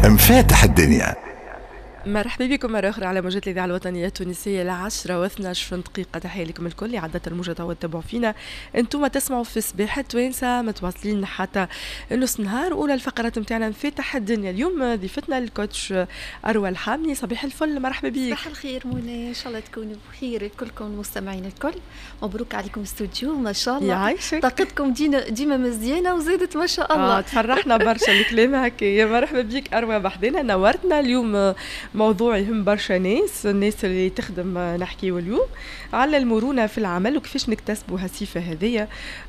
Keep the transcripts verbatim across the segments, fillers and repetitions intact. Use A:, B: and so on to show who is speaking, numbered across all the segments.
A: مفاتح الدنيا.
B: مرحبا بكم مرة أخرى على موجات الإذاعة الوطنية التونسية العشرة واثنى عشر دقيقة. تحية لكم الكل اللي عدت الموجة وتتبعوا فينا. أنتم تسمعوا في صباح التوانسة متواصلين حتى نص نهار. أولى الفقرات متاعنا مفاتح الدنيا. اليوم ضيفتنا الكوتش أروى الحامي. صباح الفل، مرحبا بك.
C: صباح الخير منى، إن شاء الله تكونوا بخير كلكم المستمعين الكل. مبروك عليكم استوديو، ما شاء الله
B: يعيشك.
C: طاقتكم دينا ديما مزيانة وزادت ما شاء الله.
B: آه تفرحنا برشا الكلام هكا. يا مرحبا بك أروى بحدنا، نورتنا. اليوم موضوع يهم برشا ناس الناس اللي تخدم. نحكيو اليوم على المرونة في العمل وكيفاش نكتسبوا هالصفة هذية.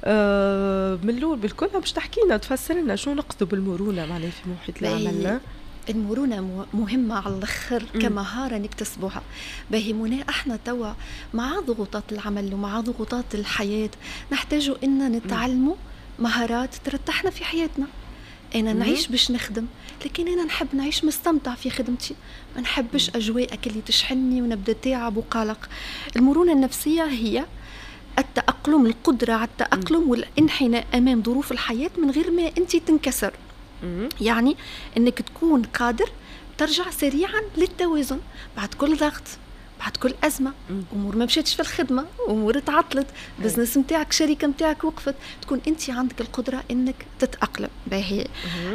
B: آه من الأول بالكل باش تحكينا تفسر لنا شنو نقصدوا بالمرونة معناها في محيط العمل.
C: المرونة مهمة على الآخر كمهارة نكتسبوها. باهي منى، احنا توا مع ضغوطات العمل ومع ضغوطات الحياة نحتاجوا إن نتعلموا مهارات ترتحنا في حياتنا. أنا نعيش باش نخدم، لكن أنا نحب نعيش مستمتع في خدمتي، ما نحبش أجواء اللي تشحنني ونبدأ تعب وقلق. المرونة النفسية هي التأقلم، القدرة على التأقلم والانحناء أمام ظروف الحياة من غير ما أنت تنكسر. يعني أنك تكون قادر ترجع سريعا للتوازن بعد كل ضغط، بعد كل أزمة. أمور ما مشيتش في الخدمة، أمور تعطلت، بزنس متاعك، شركة متاعك وقفت، تكون أنت عندك القدرة أنك تتأقلم. باهي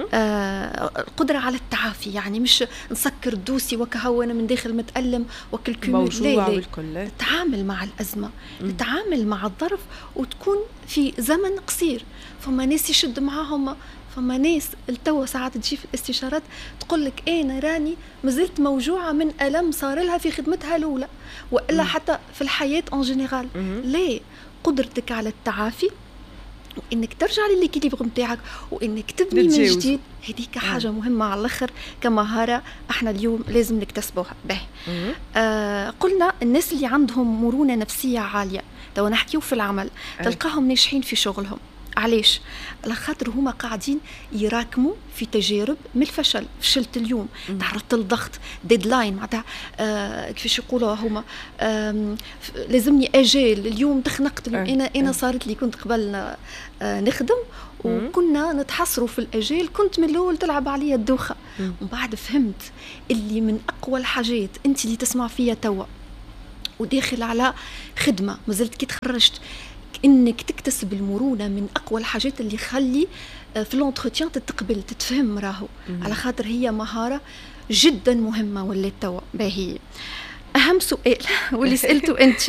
C: آه القدرة على التعافي، يعني مش نسكر دوسي وكهو أنا من داخل متألم وكل
B: موجوع والكل.
C: تتعامل مع الأزمة، تتعامل مع الظرف وتكون في زمن قصير. فما ناس يشد معاهم، فما ناس التو ساعات تجي في الاستشارات تقول لك انا راني مازلت موجوعه من الم صار لها في خدمتها الاولى، والا حتى في الحياه اون جينيرال. ليه؟ قدرتك على التعافي وانك ترجع للإكيليبر نتاعك وانك تبني من جديد، هذيك حاجه مهمه على الاخر كمهاره احنا اليوم لازم نكتسبوها. به آه قلنا الناس اللي عندهم مرونه نفسيه عاليه، تو نحكيو في العمل، تلقاهم ناجحين في شغلهم. علاش؟ على خاطر هما قاعدين يراكموا في تجارب من الفشل. فشلت اليوم، تعرضت للضغط، ديدلاين معناتها آه كيفاش يقولوا هما آه لازمني اجال اليوم، تخنقت اليوم. انا انا صارت لي كنت قبل آه نخدم وكنا نتحصروا في الاجال، كنت من الاول تلعب عليا الدوخه، ومن بعد فهمت اللي من اقوى الحاجات انت اللي تسمع فيها توا وداخل على خدمه مازلت كي تخرجت، انك تكتسب المرونه من اقوى الحاجات اللي خلي في الانتروتيان تتقبل تتفهم راهو. على خاطر هي مهاره جدا مهمه ولات توا. باهي اهم سؤال واللي سالته انت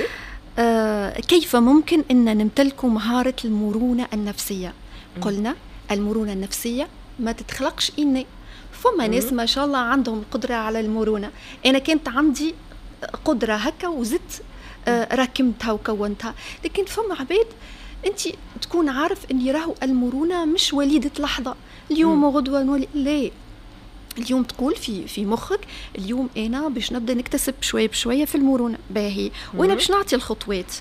C: آه كيف ممكن ان نمتلكوا مهاره المرونه النفسيه؟ قلنا المرونه النفسيه ما تتخلقش إني. فما ناس ما شاء الله عندهم القدره على المرونه. انا كانت عندي قدره هكا وزدت آه راكمتها وكونتها، لكن فما عباد انت تكون عارف ان راهو المرونه مش وليده لحظه اليوم وغدوه نولي. ليه؟ اليوم تقول في في مخك اليوم انا باش نبدا نكتسب شويه بشويه في المرونه. باهي وانا باش نعطي الخطوات.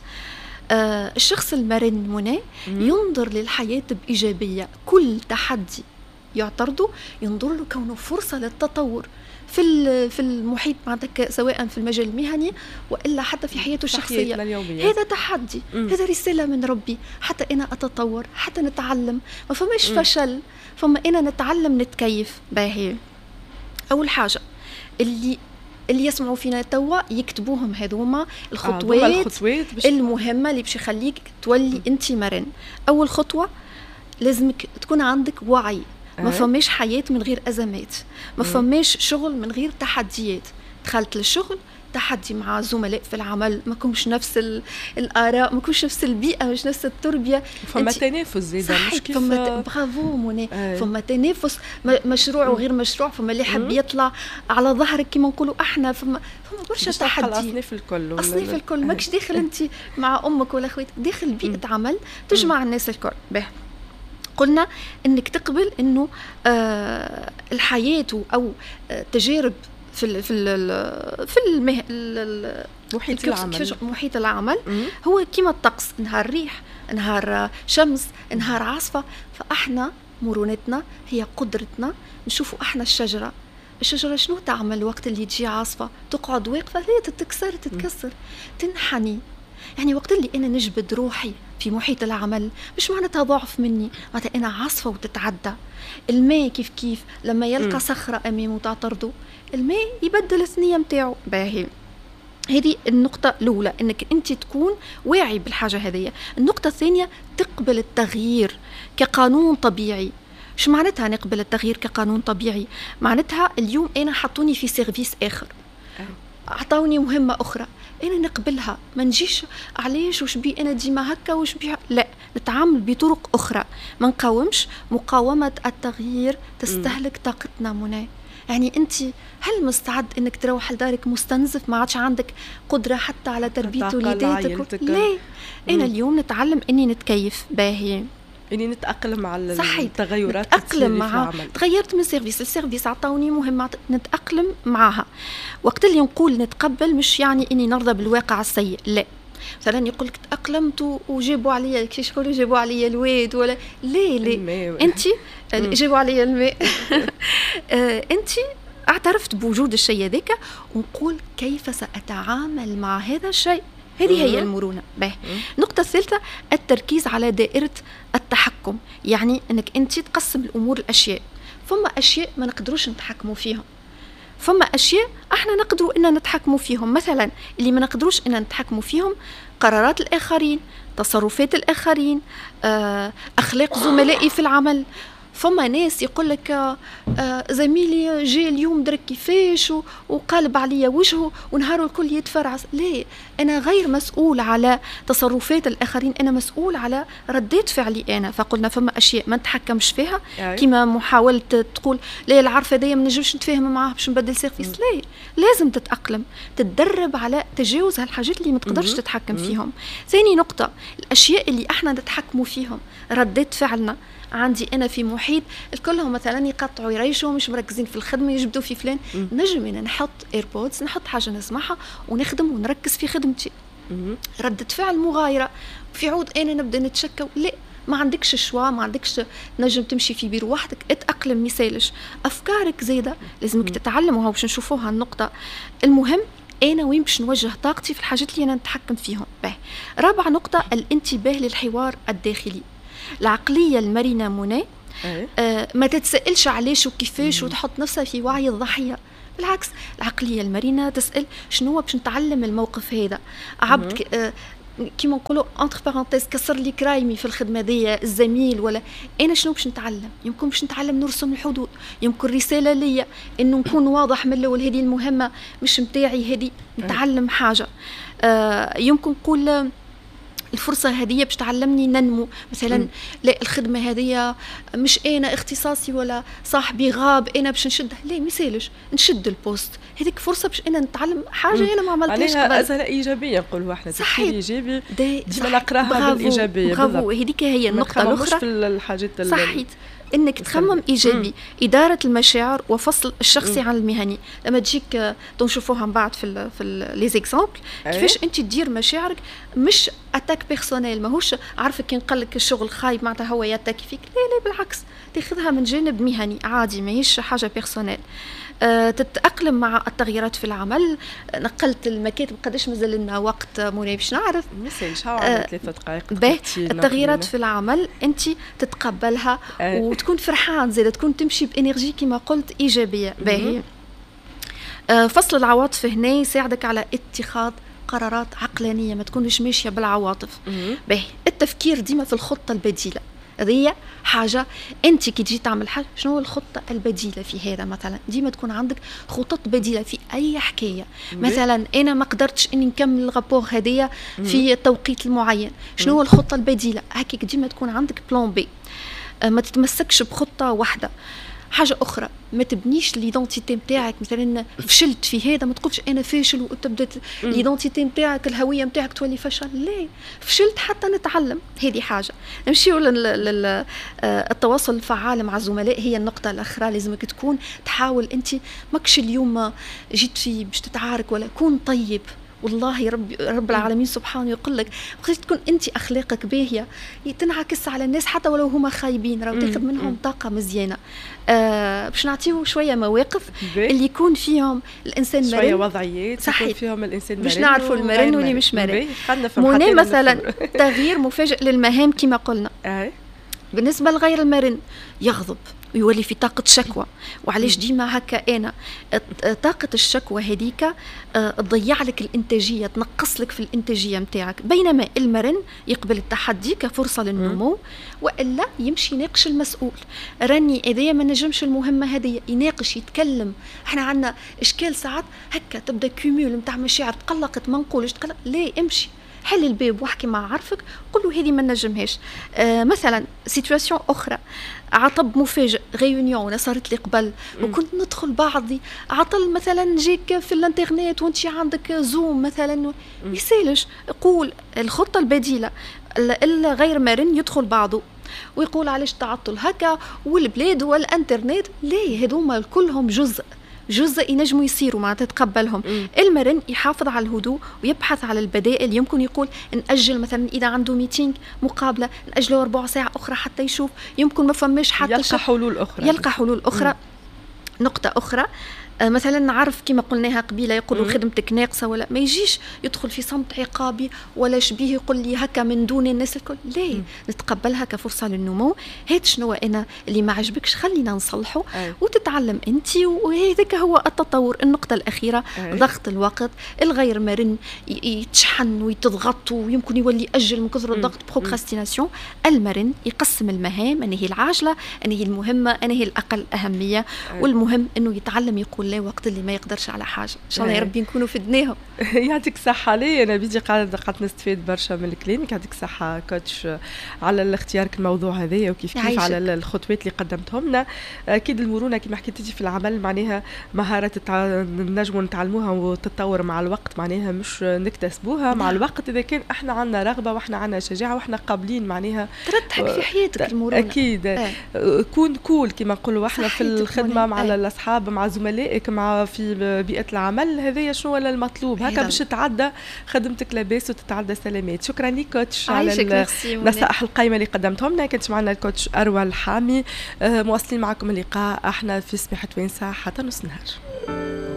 C: آه الشخص المرن منى ينظر للحياه بايجابيه. كل تحدي يعترضه ينظر له كونه فرصه للتطور في في المحيط معناتك، سواء في المجال المهني والا حتى في حياته الشخصيه. هذا تحدي، مم. هذا رساله من ربي حتى انا اتطور، حتى نتعلم. ما فماش فشل، فما انا نتعلم نتكيف. باهي اول حاجه اللي اللي يسمعوا فينا توا يكتبوهم هذوما الخطوات, آه الخطوات المهمه اللي باش يخليك تولي انت مرن. اول خطوه لازمك تكون عندك وعي. ما فماش حياة من غير أزمات، ما فماش شغل من غير تحديات. دخلت للشغل تحدي مع زملاء في العمل، ما كمش نفس الآراء، ما كمش نفس البيئة، مش نفس التربية.
B: فما تنافس زيدا، مش كيف
C: فما برافو منى. فما تنافس مشروع وغير مشروع، فما اللي حب يطلع على ظهرك كما نقولوا احنا. فما فما برشا تحدي.
B: أصناف الكل
C: أصناف الكل، ماكش داخل أنت مع أمك ولا أخواتك، داخل بيئة عمل تجمع الناس الكل. به قلنا انك تقبل انه آه الحياه او آه تجارب في ال في ال في المه...
B: محيط العمل
C: محيط العمل هو كما الطقس، نهار ريح، نهار شمس، نهار عاصفه. فاحنا مرونتنا هي قدرتنا نشوفوا احنا الشجره الشجره شنو تعمل وقت اللي تجي عاصفه؟ تقعد واقفه، هي تتكسر تتكسر، تنحني يعني وقت اللي انا نجبد روحي في محيط العمل مش معناتها ضعف مني، معناتها انا عاصفه وتتعدى. الماء كيف كيف لما يلقى صخره امامه تعترضه الماء يبدل الثنيه متاعه. باهي هذه النقطة الأولى، أنك أنت تكون واعي بالحاجة هذه. النقطة الثانية تقبل التغيير كقانون طبيعي. شو معناتها نقبل التغيير كقانون طبيعي؟ معناتها اليوم أنا حطوني في سيرفيس آخر، أعطوني مهمة أخرى، أنا نقبلها، ما نجيش علاش وش بي أنا ديما هكا وش بي، لا، نتعامل بطرق أخرى، ما نقاومش. مقاومة التغيير تستهلك طاقتنا منى. يعني أنت هل مستعد أنك تروح لدارك مستنزف، ما عادش عندك قدرة حتى على تربية وليداتك؟ ليه؟ أنا اليوم نتعلم أني نتكيف. باهي
B: اني نتاقلم مع التغيرات،
C: نتاقلم معها. تغيرت من سيرفيس السيرفيس عطاوني مهمه نتاقلم معها. وقت اللي نقول نتقبل مش يعني اني نرضى بالواقع السيء، لا. مثلا يقول لك تاقلمت وجابوا عليا كيفاش يقولوا جابوا عليا الواد ولا ليه ليه انت جابوا عليا الماء انت اعترفت بوجود الشيء هذاك ونقول كيف ساتعامل مع هذا الشيء. هذه هي المرونة. به. النقطة الثالثة التركيز على دائرة التحكم، يعني أنك أنت تقسم الأمور الأشياء. فما أشياء ما نقدروش نتحكموا فيهم، فما أشياء احنا نقدروا إن نتحكموا فيهم. مثلا اللي ما نقدروش إن نتحكموا فيهم قرارات الآخرين، تصرفات الآخرين، أخلاق زملائي في العمل. فما ناس يقول لك آه زميلي جاء اليوم درك كيفاش وقالب عليا وجهه ونهاره الكل يتفرعس. ليه؟ أنا غير مسؤول على تصرفات الآخرين، أنا مسؤول على ردات فعلي أنا. فقلنا فما أشياء ما نتحكمش فيها، كما محاولة تقول لا العرف هذايا ما نجمش نتفاهم معاه باش نبدل سيرفيس. ليه؟ لازم تتأقلم، تتدرب على تجاوز هالحاجات اللي ما تقدرش تتحكم فيهم. ثاني نقطة، الأشياء اللي احنا نتحكموا فيهم، ردات فعلنا. عندي أنا في محيط الكلهم مثلا يقطعوا يريشوا مش مركزين في الخدمة يجبدوا في فلان، نجم أنا نحط إيربودز نحط حاجة نسمعها ونخدم ونركز في خدمتي. ردة فعل مغايرة، في عود أنا نبدأ نتشكى. لا، ما عندكش شوا، ما عندكش نجم تمشي في بيرو وحدك، اتأقلم. مثالش أفكارك زيادة لازمك تتعلموها باش نشوفوها. النقطة المهم أنا وين باش نوجه طاقتي في الحاجات اللي أنا نتحكم فيهم. به. رابع نقطة الانتباه للحوار الداخلي. العقلية المرنة منى آه ما تتسألش علاش وكيفاش وتحط نفسها في وعي الضحية. بالعكس، العقلية المرنة تسأل شنو باش نتعلم الموقف هذا. عبد آه كيما نقولوا انتر بارونتيز كسر لي كرايمي في الخدمه دي الزميل، ولا انا شنو باش نتعلم؟ يمكن باش نتعلم نرسم الحدود، يمكن رساله ليا انه نكون واضح من الاول هذه المهمه مش متاعي، هذه نتعلم حاجه. آه يمكن نقول الفرصة هذه باش تعلمني ننمو. مثلا م. لا الخدمة هذه مش أنا اختصاصي ولا صاحبي غاب أنا باش نشدها، لا مثالش نشد البوست، هذيك فرصة باش أنا نتعلم حاجة م. أنا ما عملتهاش قبل.
B: عليها أزهر إيجابية نقولوا احنا، تفكير إيجابي ديما نقراها بالإيجابية.
C: برافو، هذيك هي النقطة الأخرى
B: في الحاجات.
C: صحيت انك تخمم ايجابي. مم. اداره المشاعر وفصل الشخصي مم. عن المهني. لما تجيك تنشوفوها من بعد في ال في لي زيكزامبل كيفاش انت تدير مشاعرك، مش اتاك بيرسونيل، ماهوش عارفك كي نقول لك الشغل خايب معناتها هو يتاكي فيك، لا لا بالعكس، تاخذها من جانب مهني عادي، ماهيش حاجه بيرسونيل. أه تتأقلم مع التغييرات في العمل. نقلت المكاتب قداش مازال لنا وقت منى باش نعرف
B: مثال شاو عندنا ثلاثة دقائق.
C: التغييرات في العمل انت تتقبلها أه. وتكون فرحان زيادة، تكون تمشي بانرجي كما قلت ايجابيه. باهي أه فصل العواطف هنا يساعدك على اتخاذ قرارات عقلانيه، ما تكونش ماشيه بالعواطف. باهي التفكير ديما في الخطه البديله، هذه حاجة أنت كي تجي تعمل حاجة شنو الخطة البديلة في هذا. مثلا ديما تكون عندك خطط بديلة في أي حكاية. مثلا أنا ما قدرتش إني نكمل الرابور هدية في التوقيت المعين، شنو الخطة البديلة؟ هكيك ديما تكون عندك بلان بي، ما تتمسكش بخطة واحدة. حاجة أخرى، ما تبنيش ليدونتيتي نتاعك، مثلا فشلت في هذا ما تقولش أنا فاشل وتبدأ ليدونتيتي نتاعك الهوية نتاعك تولي فشل. لا، فشلت حتى نتعلم. هذه حاجة. نمشيو للتواصل الفعال مع الزملاء، هي النقطة الأخرى. لازمك تكون تحاول أنت ماكش اليوم جيت في باش تتعارك، ولا كون طيب والله رب رب العالمين سبحانه يقول لك وقت تكون انت اخلاقك باهيه تنعكس على الناس حتى ولو هما خايبين، راهو تاخذ منهم طاقه مزيانه. آه باش نعطيو شويه مواقف اللي يكون فيهم الانسان مرن،
B: شويه وضعيات
C: صحيح
B: يكون فيهم الانسان مرن
C: باش نعرفوا المرن واللي مش مرن.
B: منى
C: مثلا تغيير مفاجئ للمهام كما قلنا.
B: آه.
C: بالنسبه لغير المرن يغضب ويولي في طاقة شكوى. وعلاش ديما هكا أنا طاقة الشكوى هذيك تضيع لك الإنتاجية، تنقص لك في الإنتاجية متاعك، بينما المرن يقبل التحدي كفرصة للنمو وإلا يمشي يناقش المسؤول. راني إذا ما نجمش المهمة هذه يناقش يتكلم. احنا عندنا إشكال ساعات هكا تبدأ كيميول متاع مشاعر تقلقت ما نقولش تقلق، لا امشي حل الباب واحكي مع عرفك قل له هذه ما نجمهاش. آه مثلا سيتواسيون اخرى عطب مفاجئ غيونيون وانا صارت لي قبل وكنت ندخل بعضي عطل مثلا جيك في الانترنت وانت عندك زوم مثلا يسالش يقول الخطه البديله الا غير مرن يدخل بعضه ويقول علاش تعطل هكا والبلاد والانترنت. ليه هذوما كلهم جزء جزء ينجموا يصيروا مع تتقبلهم. م. المرن يحافظ على الهدوء ويبحث على البدائل. يمكن يقول نأجل مثلا إذا عنده ميتينج مقابلة نأجله ربع ساعة أخرى حتى يشوف. يمكن ما فماش حتى
B: يلقى حلول أخرى
C: يلقى حلول أخرى. م. نقطة أخرى آه مثلا نعرف كما قلناها قبيله يقولوا خدمتك ناقصه ولا ما يجيش يدخل في صمت عقابي ولا شبيه يقول لي هكا من دون الناس الكل. ليه نتقبلها كفرصه للنمو. هات شنو انا اللي ما عجبكش خلينا نصلحه أي. وتتعلم انت وهذاك هو التطور. النقطه الاخيره أي. ضغط الوقت. الغير مرن يتشحن ويتضغط ويمكن يولي اجل من كثر الضغط بروكراستيناسيون. المرن يقسم المهام انهي العاجله انهي المهمه انهي الاقل اهميه أي. والمهم انه يتعلم يقول لا وقت اللي ما يقدرش على حاجه. ان شاء الله يا ربي نكونوا فدناهم.
B: يعطيك صحه. لي انا بيجي قاعده قاعده نستفيد برشا من كلامك. يعطيك صحه كوتش على اختيارك الموضوع هذايا وكيف كيف عايشك. على الخطوات اللي قدمتهم لنا. اكيد المرونه كما حكيتي في العمل معناها مهاره نجموا نتعلموها وتتطور مع الوقت، معناها مش نكتسبوها مع الوقت اذا كان احنا عندنا رغبه واحنا عندنا شجاعه واحنا قابلين معناها
C: ترتحك في حياتك المرونه.
B: اكيد اه. كون كول كما نقولوا احنا في الخدمه مع اه. الاصحاب مع زملائك مع في بيئة العمل. هذايا شنو ولا المطلوب هكا باش تتعدى خدمتك لاباس وتتعدى سلامات. شكرا لك كوتش على النصائح القيمة اللي قدمتهم لنا. كنت معنا الكوتش أروى الحامي. مواصلين معكم اللقاء احنا في صباح توانسة حتى نص نهار.